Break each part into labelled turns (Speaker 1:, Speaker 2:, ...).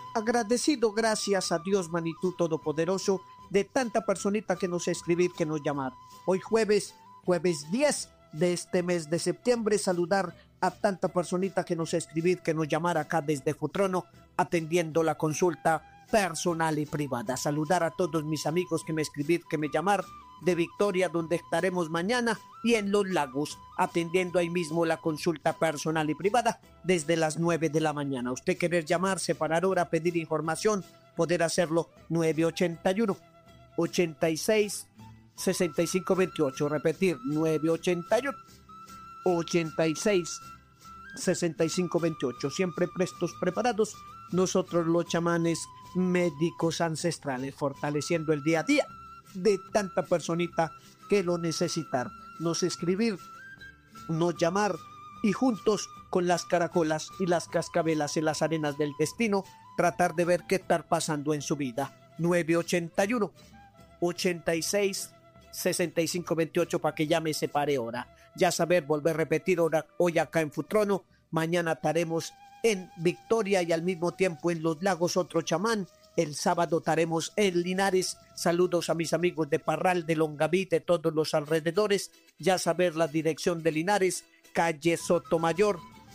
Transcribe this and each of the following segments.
Speaker 1: agradecido, gracias a Dios, Manitou Todopoderoso, de tanta personita que nos escribir, que nos llamar. Hoy jueves 10 de este mes de septiembre, saludar a tanta personita que nos escribir, que nos llamar acá desde Futrono, atendiendo la consulta personal y privada. Saludar a todos mis amigos que me escribir, que me llamar de Victoria, donde estaremos mañana, y en Los Lagos, atendiendo ahí mismo la consulta personal y privada desde las 9 de la mañana. Usted querer llamar, separar hora, pedir información, poder hacerlo 981 86 65 28. Repetir, 981 86 65 28. Siempre prestos, preparados, nosotros los chamanes médicos ancestrales, fortaleciendo el día a día de tanta personita que lo necesitar. Nos escribir, nos llamar, y juntos con las caracolas y las cascabelas en las arenas del destino, tratar de ver qué está pasando en su vida. 981 86 65 28 para que ya me separe hora. Ya saber, volver a repetir hora, hoy acá en Futrono, mañana estaremos en Victoria y al mismo tiempo en Los Lagos otro chamán. El sábado estaremos en Linares. Saludos a mis amigos de Parral, de Longaví, de todos los alrededores. Ya saber la dirección de Linares, calle Sotomayor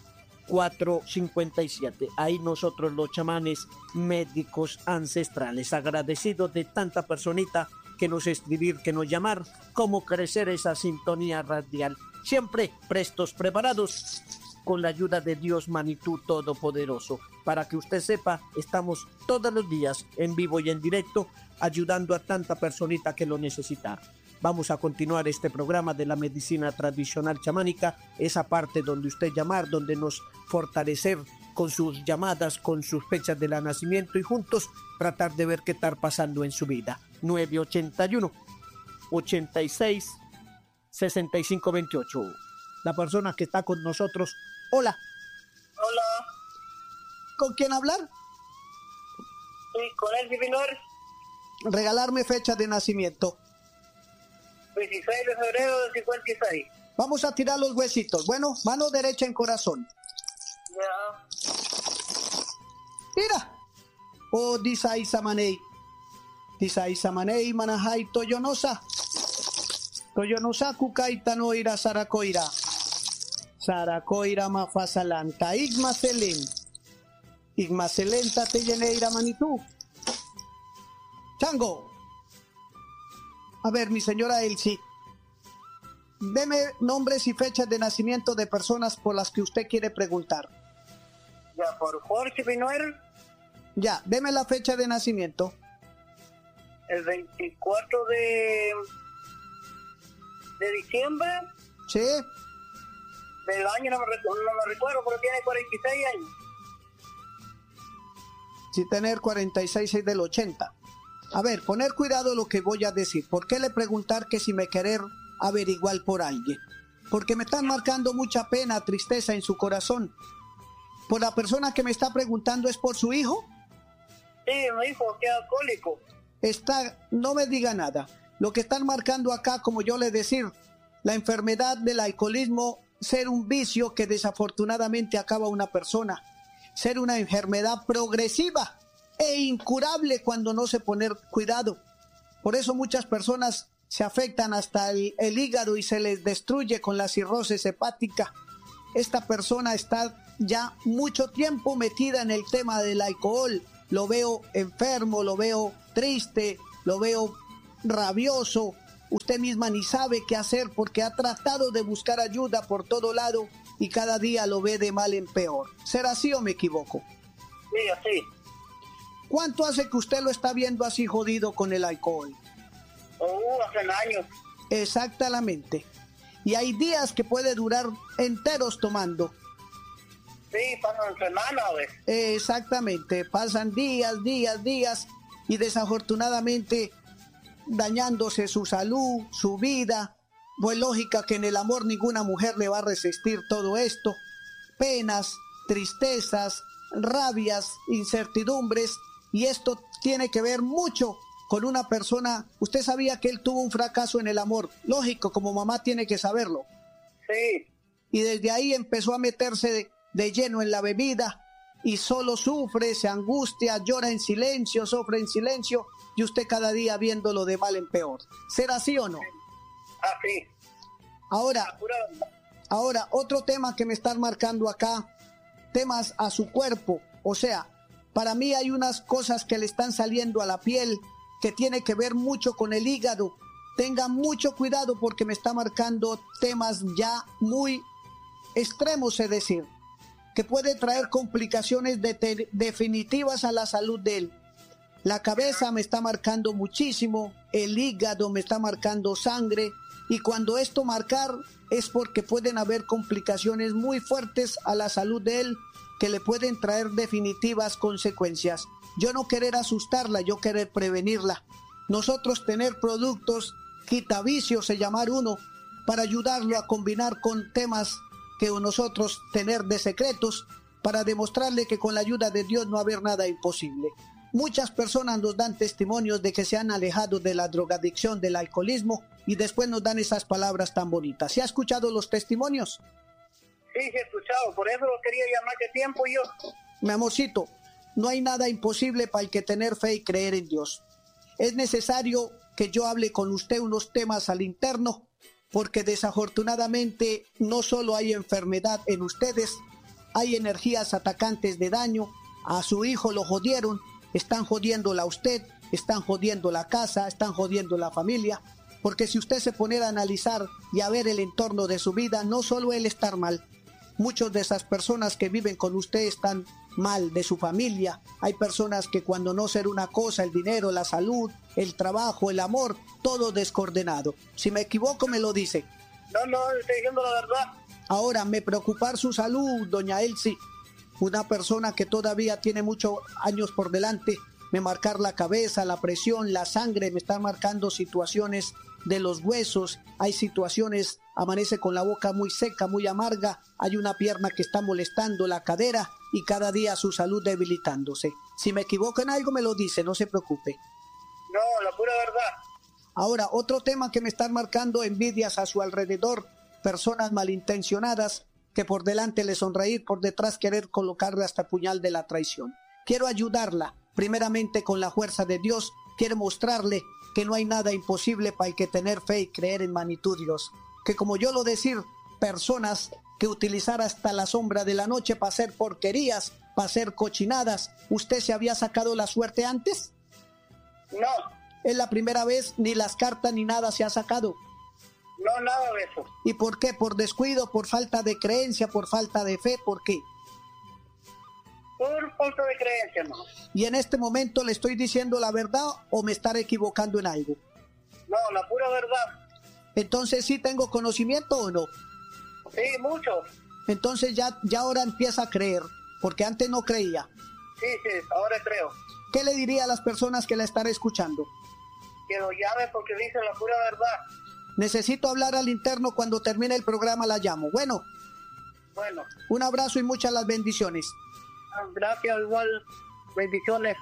Speaker 1: 457. Ahí nosotros los chamanes médicos ancestrales, agradecidos de tanta personita que nos escribir, que nos llamar, cómo crecer esa sintonía radial. Siempre prestos, preparados, con la ayuda de Dios Manitou Todopoderoso. Para que usted sepa, estamos todos los días en vivo y en directo, ayudando a tanta personita que lo necesita. Vamos a continuar este programa de la medicina tradicional chamánica, esa parte donde usted llamar, donde nos fortalecer con sus llamadas, con sus fechas de la nacimiento, y juntos tratar de ver qué está pasando en su vida. 981 86 65 28. La persona que está con nosotros. Hola.
Speaker 2: Hola.
Speaker 1: ¿Con quién hablar?
Speaker 2: Sí, con el Divinor.
Speaker 1: Regalarme fecha de nacimiento.
Speaker 2: 16 de febrero del 56.
Speaker 1: Vamos a tirar los huesitos. Bueno, mano derecha en corazón.
Speaker 2: Ya.
Speaker 1: Mira. Oh, disai samanei. Disai samanei manahai toyonosa. Toyonosa kukaita no ira sarakoira. Sarakoira mafasalanta. Igmaselen. Igmaselenta te lleneira Manitou. Chango. A ver, mi señora Elsie, deme nombres y fechas de nacimiento de personas por las que usted quiere preguntar.
Speaker 2: Ya, por Jorge Pinuel.
Speaker 1: Ya, deme la fecha de nacimiento.
Speaker 2: El 24 de diciembre.
Speaker 1: Sí.
Speaker 2: Del año no me recuerdo, pero tiene 46 años.
Speaker 1: Sí, tener 46 es del 80. A ver, poner cuidado lo que voy a decir. ¿Por qué le preguntar que si me querer averiguar por alguien? Porque me están marcando mucha pena, tristeza en su corazón. ¿Por la persona que me está preguntando es por su hijo?
Speaker 2: Sí, mi hijo, que es alcohólico.
Speaker 1: No me diga nada. Lo que están marcando acá, como yo le decir, la enfermedad del alcoholismo, ser un vicio que desafortunadamente acaba una persona. Ser una enfermedad progresiva e incurable cuando no se poner cuidado. Por eso muchas personas se afectan hasta el hígado y se les destruye con la cirrosis hepática. Esta persona está ya mucho tiempo metida en el tema del alcohol. Lo veo enfermo, lo veo triste, lo veo rabioso. Usted misma ni sabe qué hacer porque ha tratado de buscar ayuda por todo lado y cada día lo ve de mal en peor. ¿Será así o me equivoco?
Speaker 2: Sí, así.
Speaker 1: ¿Cuánto hace que usted lo está viendo así jodido con el alcohol?
Speaker 2: Hace años.
Speaker 1: Exactamente. Y hay días que puede durar enteros tomando.
Speaker 2: Sí, pasan semanas, ¿ves?
Speaker 1: Exactamente, pasan días, y desafortunadamente dañándose su salud, su vida. Pues lógica que en el amor ninguna mujer le va a resistir todo esto. Penas, tristezas, rabias, incertidumbres, y esto tiene que ver mucho con una persona. Usted sabía que él tuvo un fracaso en el amor, lógico, como mamá tiene que saberlo.
Speaker 2: Sí.
Speaker 1: Y desde ahí empezó a meterse de lleno en la bebida, y solo sufre, se angustia, llora en silencio, sufre en silencio y usted cada día viéndolo de mal en peor. ¿Será así o no?
Speaker 2: Así.
Speaker 1: Ahora, otro tema que me están marcando acá, temas a su cuerpo. O sea, para mí hay unas cosas que le están saliendo a la piel que tiene que ver mucho con el hígado. Tenga mucho cuidado porque me está marcando temas ya muy extremos, es decir, que puede traer complicaciones definitivas a la salud de él. La cabeza me está marcando muchísimo, el hígado me está marcando sangre, y cuando esto marcar es porque pueden haber complicaciones muy fuertes a la salud de él que le pueden traer definitivas consecuencias. Yo no querer asustarla, yo querer prevenirla. Nosotros tener productos quitavicios, se llamar uno, para ayudarlo a combinar con temas que nosotros tener de secretos, para demostrarle que con la ayuda de Dios no va a haber nada imposible. Muchas personas nos dan testimonios de que se han alejado de la drogadicción, del alcoholismo, y después nos dan esas palabras tan bonitas. ¿Se ha escuchado los testimonios?
Speaker 2: Sí, he escuchado, por eso lo quería llamar de tiempo yo.
Speaker 1: Mi amorcito, no hay nada imposible para el que tener fe y creer en Dios. Es necesario que yo hable con usted unos temas al interno, porque desafortunadamente no solo hay enfermedad en ustedes, hay energías atacantes de daño. A su hijo lo jodieron, están jodiéndola a usted, están jodiendo la casa, están jodiendo la familia, porque si usted se poniera a analizar y a ver el entorno de su vida, no solo él estar mal, muchas de esas personas que viven con usted están mal de su familia. Hay personas que cuando no ser una cosa, el dinero, la salud, el trabajo, el amor, todo descoordenado. Si me equivoco me lo dice.
Speaker 2: No, estoy diciendo la verdad.
Speaker 1: Ahora, me preocupar su salud, doña Elsie, una persona que todavía tiene muchos años por delante, me marcar la cabeza, la presión, la sangre, me están marcando situaciones de los huesos, hay situaciones, amanece con la boca muy seca, muy amarga, hay una pierna que está molestando, la cadera, y cada día su salud debilitándose. Si me equivoco en algo me lo dice, no se preocupe.
Speaker 2: No, la pura verdad.
Speaker 1: Ahora, otro tema que me están marcando, envidias a su alrededor, personas malintencionadas que por delante le sonreír, por detrás querer colocarle hasta puñal de la traición. Quiero ayudarla, primeramente con la fuerza de Dios, quiero mostrarle que no hay nada imposible para el que tener fe y creer en magnitud Dios. Que como yo lo decir, personas que utilizar hasta la sombra de la noche para hacer porquerías, para hacer cochinadas, ¿usted se había sacado la suerte antes?
Speaker 2: No.
Speaker 1: Es la primera vez, ni las cartas ni nada se ha sacado.
Speaker 2: No, nada de eso.
Speaker 1: ¿Y por qué? ¿Por descuido, por falta de creencia, por falta de fe? ¿Por qué?
Speaker 2: Por falta de creencia, no.
Speaker 1: ¿Y en este momento le estoy diciendo la verdad o me estaré equivocando en algo?
Speaker 2: No, la pura verdad.
Speaker 1: Entonces, ¿sí tengo conocimiento o no?
Speaker 2: Sí, mucho.
Speaker 1: Entonces ya ahora empieza a creer, porque antes no creía.
Speaker 2: Sí, ahora creo.
Speaker 1: ¿Qué le diría a las personas que la están escuchando?
Speaker 2: Que lo llame porque dice la pura verdad.
Speaker 1: Necesito hablar al interno, cuando termine el programa la llamo. Bueno, un abrazo y muchas las bendiciones.
Speaker 2: Gracias, igual. Bendiciones.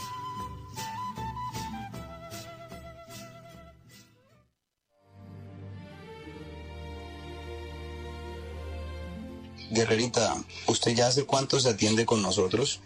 Speaker 3: Guerrerita, ¿usted ya hace cuánto se atiende con nosotros?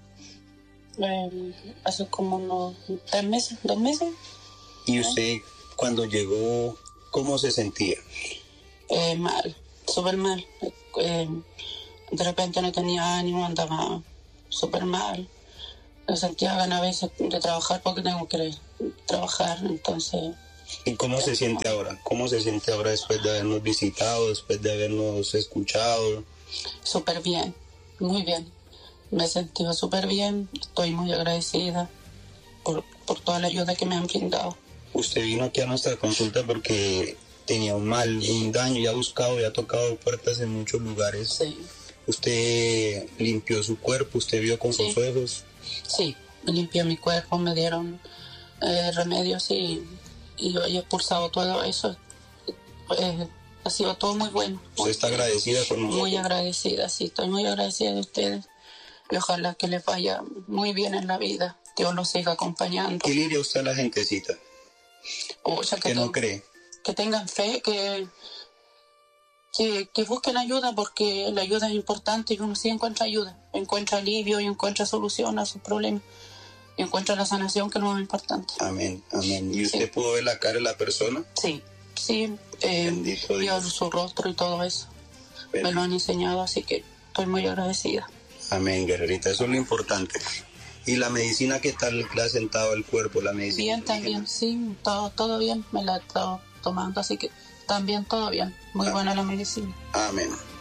Speaker 4: Hace como unos 3 meses, 2 meses.
Speaker 3: ¿Y usted cuando llegó, cómo se sentía?
Speaker 4: Mal, súper mal. De repente no tenía ánimo, andaba súper mal. Me sentía ganas a veces de trabajar porque tengo que trabajar, entonces...
Speaker 3: ¿Y cómo se siente ahora? ¿Cómo se siente ahora después de habernos visitado, después de habernos escuchado?
Speaker 4: Súper bien, muy bien. Me he sentido súper bien, estoy muy agradecida por toda la ayuda que me han brindado.
Speaker 3: Usted vino aquí a nuestra consulta porque tenía un daño, y ha buscado y ha tocado puertas en muchos lugares.
Speaker 4: Sí.
Speaker 3: ¿Usted limpió su cuerpo? ¿Usted vio con sus ojos?
Speaker 4: Sí, me limpié mi cuerpo, me dieron remedios y yo he expulsado todo eso. Ha sido todo muy bueno.
Speaker 3: ¿Usted está agradecida con nosotros?
Speaker 4: Muy agradecida, sí, estoy muy agradecida de ustedes. Y ojalá que les vaya muy bien en la vida. Dios los siga acompañando.
Speaker 3: ¿Qué le diría usted a la gentecita?
Speaker 4: O sea,
Speaker 3: que no cree.
Speaker 4: Que tengan fe, que que busquen ayuda, porque la ayuda es importante y uno sí encuentra ayuda, encuentra alivio y encuentra solución a sus problemas y encuentra la sanación, que es lo más importante.
Speaker 3: Amén, amén. ¿Y usted pudo ver la cara de la persona?
Speaker 4: Sí, vio su rostro y todo eso.
Speaker 3: Bien.
Speaker 4: Me lo han enseñado, así que estoy muy agradecida.
Speaker 3: Amén, guerrerita, eso es lo importante. ¿Y la medicina qué tal le ha sentado el cuerpo, la medicina?
Speaker 4: Bien, también, sí, todo bien, me la he estado tomando, así que también todo bien, muy buena la medicina.
Speaker 3: Amén.